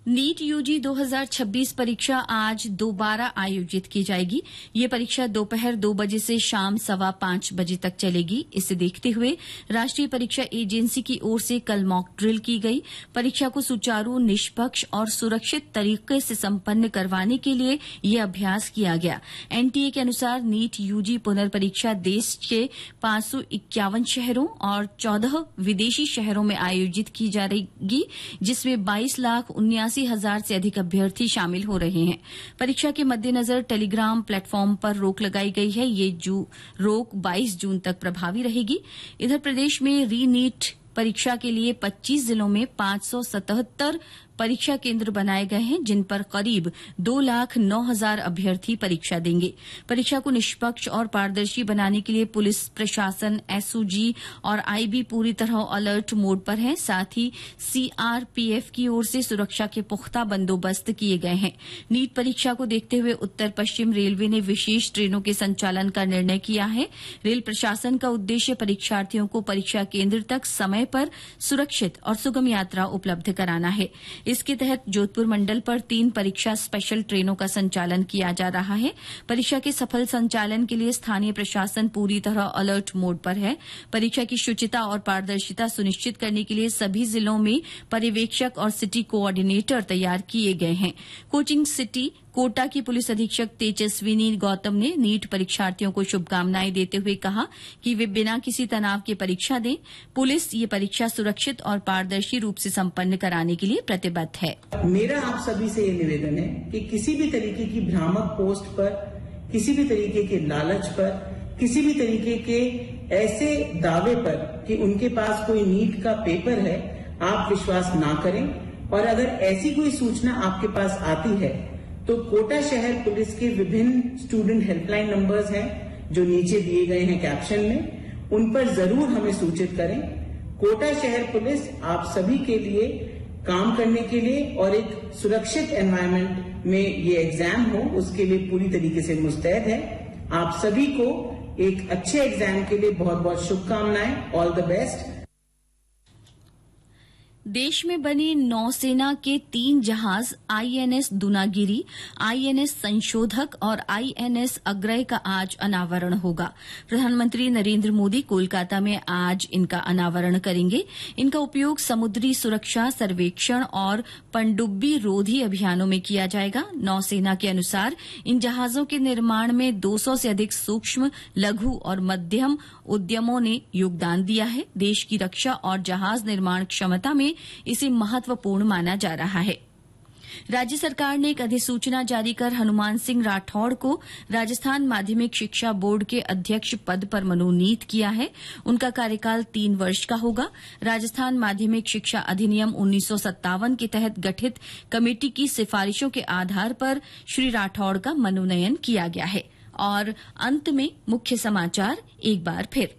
NEET UG 2026 परीक्षा आज दोबारा आयोजित की जाएगी। ये परीक्षा दोपहर 2 बजे से शाम 5:15 बजे तक चलेगी। इसे देखते हुए राष्ट्रीय परीक्षा एजेंसी की ओर से कल मॉक ड्रिल की गई। परीक्षा को सुचारू, निष्पक्ष और सुरक्षित तरीके से संपन्न करवाने के लिए ये अभ्यास किया गया। एनटीए के अनुसार नीट यूजी पुनर्परीक्षा देश के 551 शहरों और 14 विदेशी शहरों में आयोजित की जाएगी, जिसमें 22,79,000 से अधिक अभ्यर्थी शामिल हो रहे हैं। परीक्षा के मद्देनजर टेलीग्राम प्लेटफॉर्म पर रोक लगाई गई है। ये रोक 22 जून तक प्रभावी रहेगी। इधर प्रदेश में री नीट परीक्षा के लिए 25 जिलों में 577 परीक्षा केंद्र बनाए गए हैं, जिन पर करीब 2,09,000 अभ्यर्थी परीक्षा देंगे। परीक्षा को निष्पक्ष और पारदर्शी बनाने के लिए पुलिस प्रशासन, एसओजी और आईबी पूरी तरह अलर्ट मोड पर है। साथ ही सीआरपीएफ की ओर से सुरक्षा के पुख्ता बंदोबस्त किए गए हैं। नीट परीक्षा को देखते हुए उत्तर पश्चिम रेलवे ने विशेष ट्रेनों के संचालन का निर्णय किया है। रेल प्रशासन का उद्देश्य परीक्षार्थियों को परीक्षा केंद्र तक समय पर सुरक्षित और सुगम यात्रा उपलब्ध कराना है। इसके तहत जोधपुर मंडल पर 3 परीक्षा स्पेशल ट्रेनों का संचालन किया जा रहा है। परीक्षा के सफल संचालन के लिए स्थानीय प्रशासन पूरी तरह अलर्ट मोड पर है। परीक्षा की शुचिता और पारदर्शिता सुनिश्चित करने के लिए सभी जिलों में पर्यवेक्षक और सिटी कोऑर्डिनेटर तैयार किए गए हैं। कोचिंग सिटी कोटा की पुलिस अधीक्षक तेजस्विनी गौतम ने नीट परीक्षार्थियों को शुभकामनाएं देते हुए कहा कि वे बिना किसी तनाव के परीक्षा दें। पुलिस ये परीक्षा सुरक्षित और पारदर्शी रूप से संपन्न कराने के लिए प्रतिबद्ध है। मेरा आप सभी से ये निवेदन है कि किसी भी तरीके की भ्रामक पोस्ट पर, किसी भी तरीके के लालच पर, किसी भी तरीके के ऐसे दावे पर कि उनके पास कोई नीट का पेपर है, आप विश्वास ना करें। और अगर ऐसी कोई सूचना आपके पास आती है तो कोटा शहर पुलिस के विभिन्न स्टूडेंट हेल्पलाइन नंबर्स हैं जो नीचे दिए गए हैं कैप्शन में, उन पर जरूर हमें सूचित करें। कोटा शहर पुलिस आप सभी के लिए काम करने के लिए और एक सुरक्षित एनवायरनमेंट में ये एग्जाम हो, उसके लिए पूरी तरीके से मुस्तैद है। आप सभी को एक अच्छे एग्जाम के लिए बहुत बहुत शुभकामनाएं। All the best. देश में बने नौसेना के 3 जहाज आईएनएस दूनागिरी, आईएनएस संशोधक और आईएनएस अग्रय का आज अनावरण होगा। प्रधानमंत्री नरेंद्र मोदी कोलकाता में आज इनका अनावरण करेंगे। इनका उपयोग समुद्री सुरक्षा, सर्वेक्षण और पनडुब्बी रोधी अभियानों में किया जाएगा। नौसेना के अनुसार इन जहाजों के निर्माण में 200 से अधिक सूक्ष्म, लघु और मध्यम उद्यमों ने योगदान दिया है। देश की रक्षा और जहाज निर्माण क्षमता में इसे महत्वपूर्ण माना जा रहा है। राज्य सरकार ने एक अधिसूचना जारी कर हनुमान सिंह राठौड़ को राजस्थान माध्यमिक शिक्षा बोर्ड के अध्यक्ष पद पर मनोनीत किया है। उनका कार्यकाल 3 वर्ष का होगा। राजस्थान माध्यमिक शिक्षा अधिनियम 1957 के तहत गठित कमेटी की सिफारिशों के आधार पर श्री राठौड़ का मनोनयन किया गया है। और अंत में मुख्य समाचार एक बार फिर।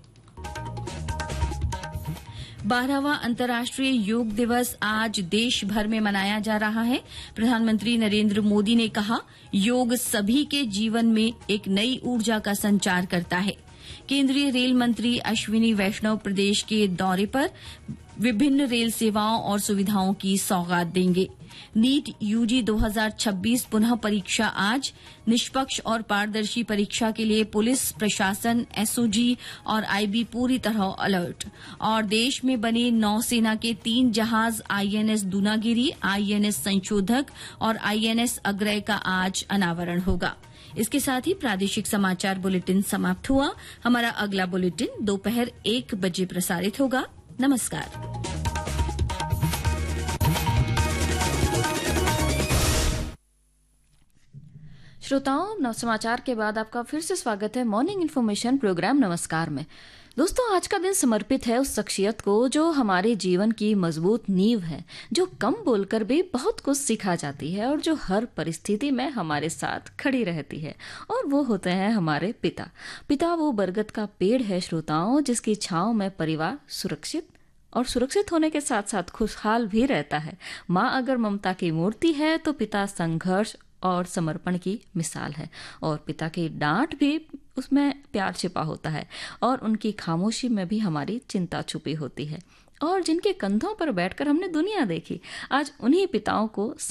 12वां अंतर्राष्ट्रीय योग दिवस आज देश भर में मनाया जा रहा है। प्रधानमंत्री नरेंद्र मोदी ने कहा, योग सभी के जीवन में एक नई ऊर्जा का संचार करता है। केंद्रीय रेल मंत्री अश्विनी वैष्णव प्रदेश के दौरे पर विभिन्न रेल सेवाओं और सुविधाओं की सौगात देंगे। नीट यूजी 2026 पुनः परीक्षा आज। निष्पक्ष और पारदर्शी परीक्षा के लिए पुलिस प्रशासन, एसओजी और आईबी पूरी तरह अलर्ट। और देश में बने नौसेना के 3 जहाज आईएनएस दूनागिरी, आईएनएस संशोधक और आईएनएस अग्रय का आज अनावरण होगा। इसके साथ ही प्रादेशिक समाचार बुलेटिन समाप्त हुआ। हमारा अगला बुलेटिन दोपहर 1 बजे प्रसारित होगा। नमस्कार। श्रोताओं, समाचार के बाद आपका फिर से स्वागत है मॉर्निंग इन्फॉर्मेशन प्रोग्राम नमस्कार में। दोस्तों, आज का दिन समर्पित है उस शख्सियत को जो हमारे जीवन की मजबूत नींव है, जो कम बोलकर भी बहुत कुछ सिखा जाती है और जो हर परिस्थिति में हमारे साथ खड़ी रहती है, और वो होते हैं हमारे पिता। पिता वो बरगद का पेड़ है श्रोताओं, जिसकी छांव में परिवार सुरक्षित होने के साथ साथ खुशहाल भी रहता है। माँ अगर ममता की मूर्ति है तो पिता संघर्ष और समर्पण की मिसाल है, और पिता की डांट भी उसमें प्यार छिपा होता है, और उनकी खामोशी में भी हमारी चिंता छुपी होती है। और जिनके कंधों पर बैठकर हमने दुनिया देखी, आज उन्हीं पिताओं को